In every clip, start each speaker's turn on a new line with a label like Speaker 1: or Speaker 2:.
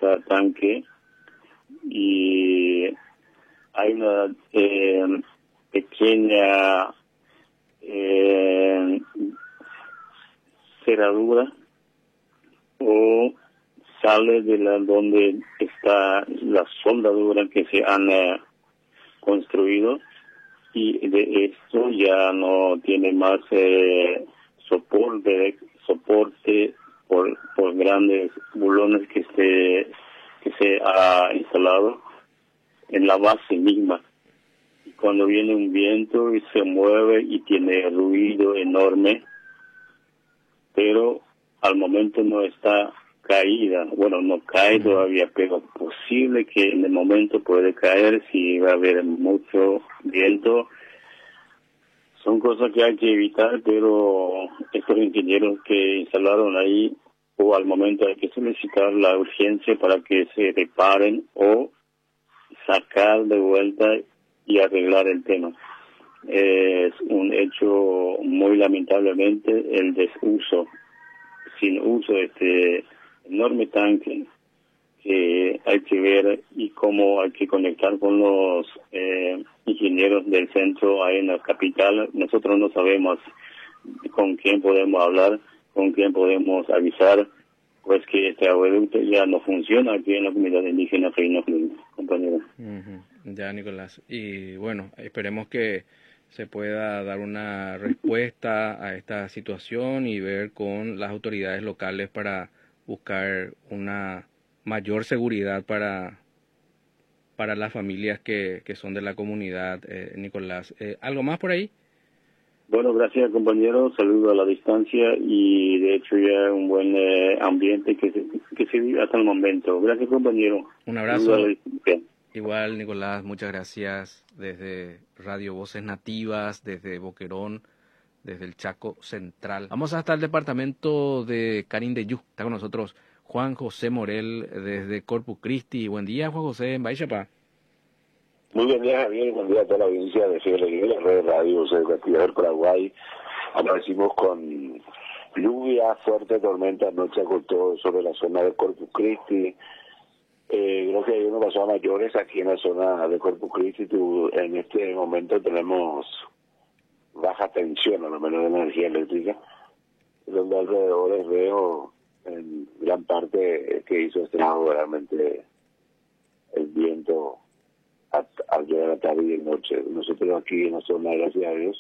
Speaker 1: esta tanque y hay una pequeña cerradura o sale de donde está la soldadura que se han construido, y de esto ya no tiene más soporte por grandes bulones que se ha instalado en la base misma. Y cuando viene un viento y se mueve y tiene ruido enorme, pero al momento no está caída. Bueno, no cae todavía, pero posible que en el momento puede caer si va a haber mucho viento. Son cosas que hay que evitar, pero estos ingenieros que instalaron ahí, o al momento hay que solicitar la urgencia para que se reparen o sacar de vuelta y arreglar el tema. Es un hecho muy lamentablemente el desuso, sin uso de este enorme tanque, que hay que ver y cómo hay que conectar con los ingenieros del centro ahí en la capital. Nosotros no sabemos con quién podemos hablar, con quién podemos avisar, pues que este acueducto ya no funciona aquí en la comunidad indígena Reino Unido, compañero.
Speaker 2: Ya, Nicolás. Y bueno, esperemos que se pueda dar una respuesta a esta situación y ver con las autoridades locales para buscar una mayor seguridad para las familias que son de la comunidad, Nicolás. ¿Algo más por ahí?
Speaker 1: Bueno, gracias, compañero. Saludo a la distancia y de hecho ya un buen ambiente que se vive hasta el momento. Gracias, compañero.
Speaker 2: Un abrazo. Igual, Nicolás, muchas gracias desde Radio Voces Nativas, desde Boquerón, desde el Chaco Central. Vamos hasta el departamento de Canindeyú. Está con nosotros Juan José Morel desde Corpus Christi. Buen día, Juan José, en Baixapa.
Speaker 3: Muy buen día, Javier. Buen día a toda la audiencia de FLG, la red de Radio Educativa del Paraguay. Amanecimos con lluvia, fuerte tormenta, anoche agotó sobre la zona de Corpus Christi. Creo que hay uno pasó a mayores aquí en la zona de Corpus Christi. En este momento tenemos baja tensión, a lo menos de energía eléctrica, donde alrededor veo en gran parte que hizo estrago realmente el viento al llegar a la tarde y de noche. Nosotros aquí en la zona, gracias a Dios,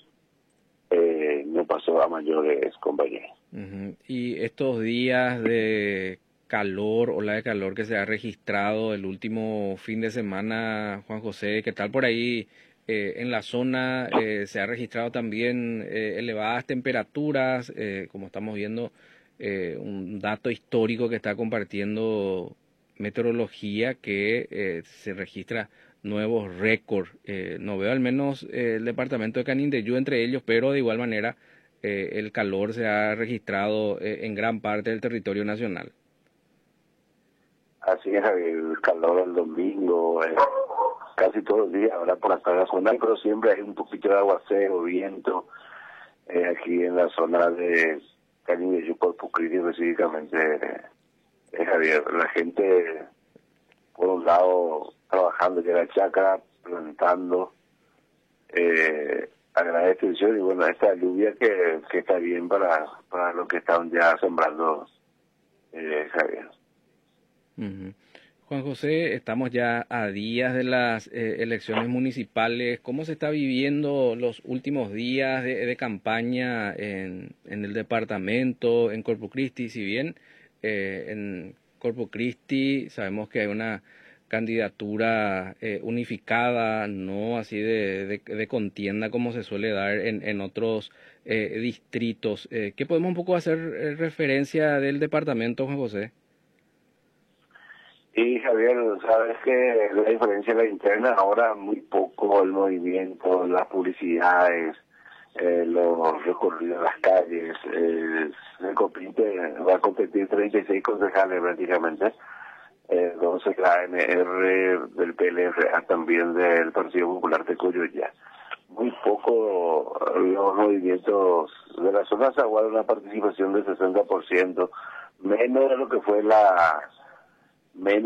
Speaker 3: no pasó a mayores, compañeros.
Speaker 2: Y estos días de calor, ola de calor que se ha registrado el último fin de semana, Juan José, ¿qué tal por ahí? En la zona se ha registrado también elevadas temperaturas, como estamos viendo, un dato histórico que está compartiendo meteorología, que se registra nuevos récords. No veo al menos el departamento de Canindeyú entre ellos, pero de igual manera el calor se ha registrado en gran parte del territorio nacional.
Speaker 3: Así es, el calor el domingo, casi todos los días, ahora por la zona zonal, pero siempre hay un poquito de aguacero, viento, aquí en la zona de Canindeyú, Corpus Christi específicamente, Javier. La gente, por un lado, trabajando ya la chacra, plantando, agradece y bueno, esta lluvia que está bien para los que están ya sembrando, Javier.
Speaker 2: Juan José, estamos ya a días de las elecciones municipales. ¿Cómo se está viviendo los últimos días de campaña en el departamento, en Corpus Christi? Si bien en Corpus Christi sabemos que hay una candidatura unificada, no así de contienda como se suele dar en otros distritos. ¿Qué podemos un poco hacer referencia del departamento, Juan José?
Speaker 3: Sí, Javier, sabes que la diferencia de la interna, ahora muy poco el movimiento, las publicidades, los recorridos de las calles, va a competir 36 concejales prácticamente, 12 de la ANR, del PLRA, también del Partido Popular de Coyoya. Muy poco los movimientos de la zona Zaguara, una participación del 60%, menos de lo que fue menos